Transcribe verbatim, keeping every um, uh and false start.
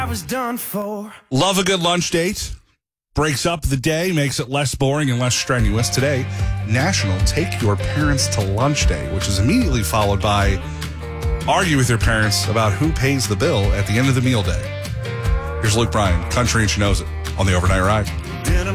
I was done for. Love a good lunch date. Breaks up the day, makes it less boring and less strenuous. Today, National Take Your Parents to Lunch Day, which is immediately followed by argue with your parents about who pays the bill at the end of the meal day. Here's Luke Bryan, Country and She Knows It, on the Overnight Ride.